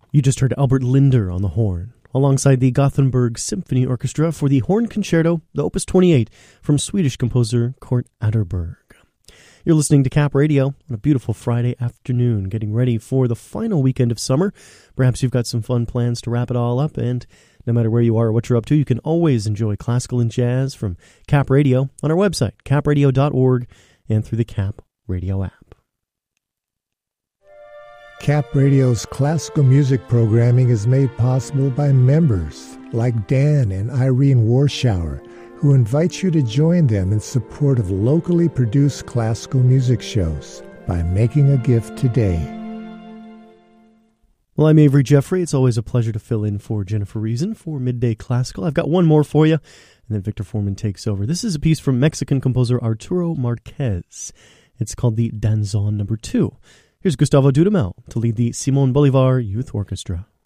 You just heard Albert Linder on the horn, alongside the Gothenburg Symphony Orchestra for the Horn Concerto, the Opus 28, from Swedish composer Kurt Atterberg. You're listening to Cap Radio on a beautiful Friday afternoon, getting ready for the final weekend of summer. Perhaps you've got some fun plans to wrap it all up, and no matter where you are or what you're up to, you can always enjoy classical and jazz from Cap Radio on our website, capradio.org, and through the Cap Radio app. Cap Radio's classical music programming is made possible by members like Dan and Irene Warschauer, who invite you to join them in support of locally produced classical music shows by making a gift today. Well, I'm Avery Jeffrey. It's always a pleasure to fill in for Jennifer Reason for Midday Classical. I've got one more for you, and then Victor Foreman takes over. This is a piece from Mexican composer Arturo Marquez. It's called the Danzón No. 2. Here's Gustavo Dudamel to lead the Simón Bolívar Youth Orchestra.